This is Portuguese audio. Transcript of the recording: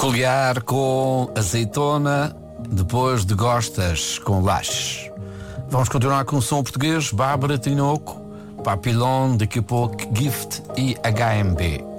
Folhear com azeitona, depois degostas com laches. Vamos continuar com o som português, Bárbara Tinoco, Papillon, daqui a pouco Gift e HMB.